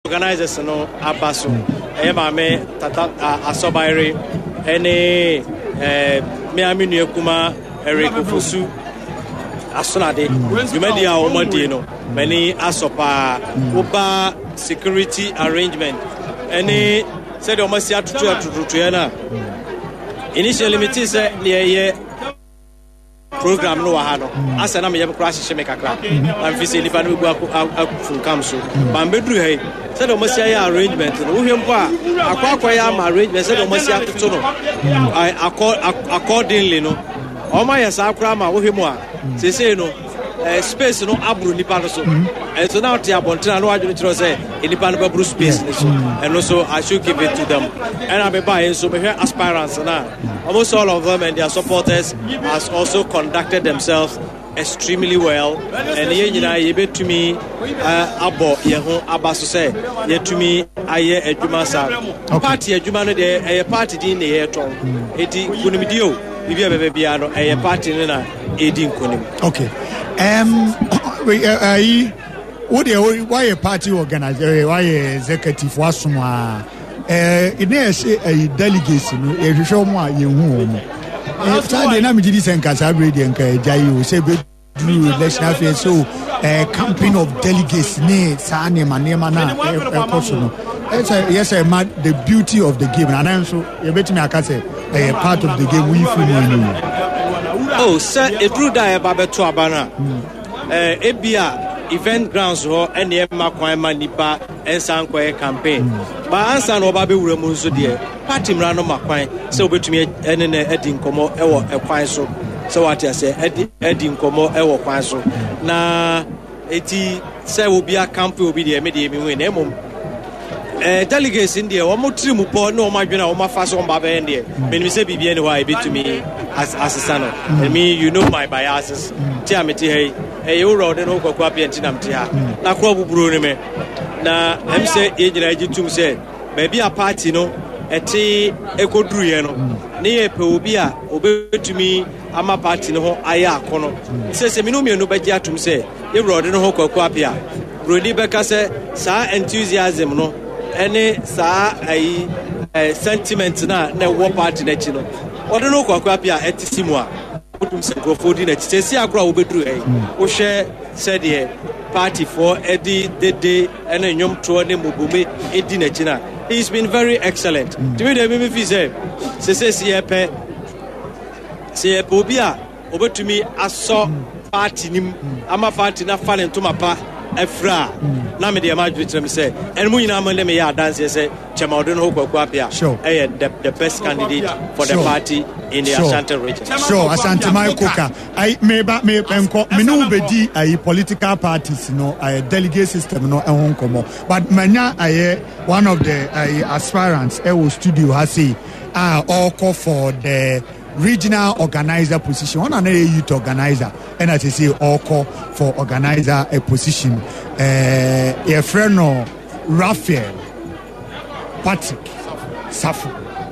organizers no abaso maame tata asobaire ene me aminu kuma Eric Ofosu asonade jumadi a omadi no many asopa oba security arrangement ene said almost to na initially me say near program no wa ha no asa na me yem crash she me kakra am fi say lipa no bu afun kam so ba mbedru he said almost ya arrangement no wo hwem po akwa ya ma arrangement said almost ya to no accordingly no o ma yes akra ma wo hwem a say no space no abru nipa no so and so now they are bontina no adwene tro say nipa no babru space so and also I should give it to them and I be buy so me aspirants na almost all of them and their supporters has also conducted themselves extremely well and ye nyina ye betumi abo ye ho abaso say ye tumi aye adwuma sa party adwuma no de party din ne ye ton edi kunimidio bibia bebe bia no party ne na edi nkonim. Okay. Why a party organizer, why a executive was somewhere? It is a delegation, a show more you home. After the Namidis and Casabri and Jayu, say, let's have it so a campaign of delegates, Sani, Manemana, yes, I mad the beauty of the game, and I'm so you bet me, I can say, a part of the game we feel. Oh, sir, it drew die about to Abana. Ebia event grounds ho and the Makwa Nipa and Sanquay campaign. But answer no Baby Remunzo dear. Party Rano Makwa, so between me and Edding Como or a Quanso. So what I say, Edding Como or Quanso. Na 80 say will be a camp will be the immediate win. Delegates in there, one more trim upon no margin or my fast on Baba in there. When we say BBN, why be to me as a son. And me, you know my biases. Tell me, hey, you wrote an Oko Quapi and Tinamtia. Na Quabu Brunime. Na, I'm say, agent to say, maybe a party, no, a tea, echo druiano. Near Pobia, obey to me, I'm a party, no, Aya Cono. Says a minumia no better to say, you wrote an Oko Quapia. Brody Becca said, Sir enthusiasm, no. Any sentiment na war party na chino odo no kwakwa pia etisimwa otum se grofodi na chese akra obedru wo hwe said here party for edi dede ene nyom to ne mubume edi na china. He's been very excellent to me. The me fi say se obi a obetumi aso party nim ama party na fa to mapa Efra, na me de imagine say, and we na man me ya dance say, Chema Odun Hokwapia, the best candidate for the party in the Ashanti region. Sure, Ashanti my cooker. I me no bedi a political parties, a delegate system, no a home but manya one of the aspirants studio has say all call for the regional organizer position, one another youth organizer, and as I say, all call for organizer a position. A friend of Raphael Patrick Safu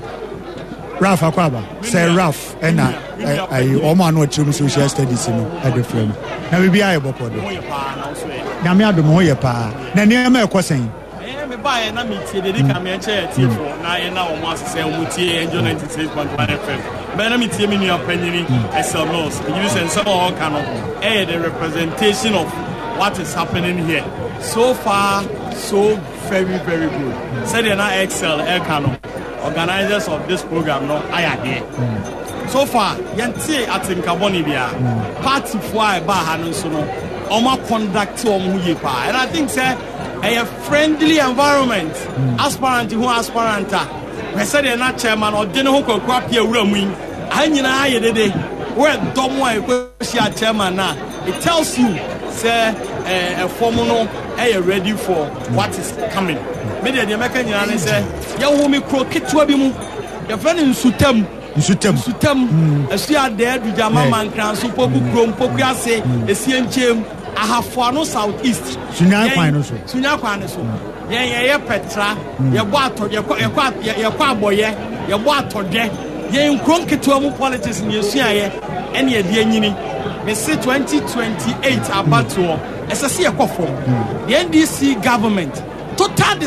Raf Akwaba, say Raf, and I Oman what you social studies at the film. Now we be able to do. Namia the Moya Pa, Nanya Question. Buy and I meet the Dicamian chair for 9 hours, say, Muti and John 96.1 FM. But I'm in your opinion, SLOs, use and some all canon, the representation of what is happening here. So far, so very, very good. Said they're not Excel, Air Canon, organizers of this program, no, I are there. So far, Yanti at Nkabonibia, party for Bahan Sono, Oma conduct to Omuyipa, and I think, sir. A friendly environment. Aspirant who aspiranta. We said they're not chairman or dinner who could crap your room wing. I know the where Domo chairman now. It tells you, say, a formal ready for what is coming. Maybe the American say, Yahoo, croquet to Abimu. Your friend in Sutem. Sutem. As you are there, the Jamaman can super book room, Pokiase, the CM. I have for no southeast. Sunya Quanoso. Yeah, Petra, your water, your quaboye, your water there. Yeah, in Cronketuamu politics in your CIA, and your Dianini. They say 2028 about to as a sea of the NDC government. Total